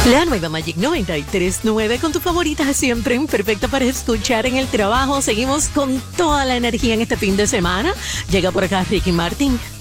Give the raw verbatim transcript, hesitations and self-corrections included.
La nueva Magic noventa y tres punto nueve con tu favorita siempre, perfecta para escuchar en el trabajo. Seguimos con toda la energía en este fin de semana. Llega por acá Ricky Martin.